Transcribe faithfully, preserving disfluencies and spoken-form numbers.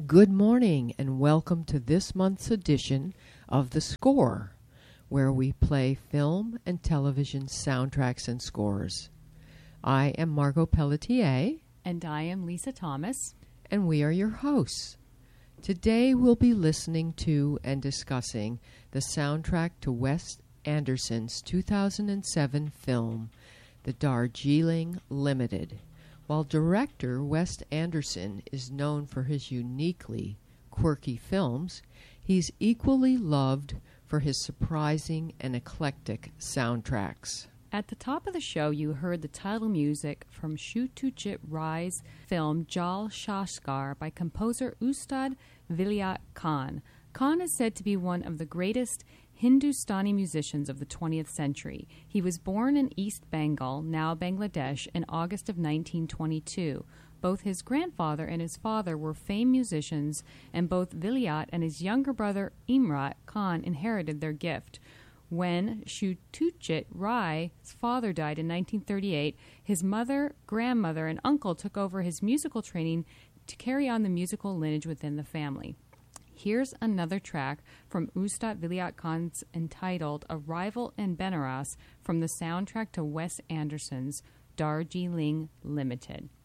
Good morning and welcome to this month's edition of The Score, where we play film and television soundtracks and scores. I am Margot Pelletier. And I am Lisa Thomas. And we are your hosts. Today we'll be listening to and discussing the soundtrack to Wes Anderson's two thousand seven film, The Darjeeling Limited. While director Wes Anderson is known for his uniquely quirky films, he's equally loved for his surprising and eclectic soundtracks. At the top of the show, you heard the title music from Satyajit Ray's film Jal Shaskar by composer Ustad Vilayat Khan. Khan is said to be one of the greatest Hindustani musicians of the twentieth century. He was born in East Bengal, now Bangladesh, in August of nineteen twenty-two. Both his grandfather and his father were famed musicians, and both Vilayat and his younger brother Imrat Khan inherited their gift. When Satyajit Ray's father died in nineteen thirty-eight, his mother, grandmother, and uncle took over his musical training to carry on the musical lineage within the family. Here's another track from Ustad Vilayat Khan's entitled Arrival in Benaras from the soundtrack to Wes Anderson's Darjeeling Limited.